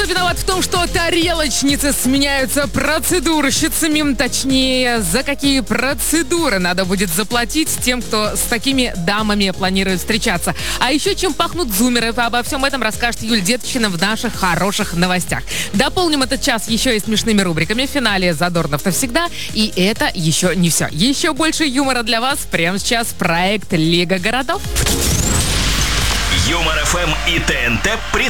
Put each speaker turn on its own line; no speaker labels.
кто виноват в том, что тарелочницы сменяются процедурщицами? Точнее, за какие процедуры надо будет заплатить тем, кто с такими дамами планирует встречаться? А еще чем пахнут зумеры? Обо всем этом расскажет Юль Деточкина в наших хороших новостях. Дополним этот час еще и смешными рубриками. В финале «Задорнов навсегда». И это еще не все. Еще больше юмора для вас прямо сейчас. Проект «Лига городов».
Юмор ФМ и ТНТ представляют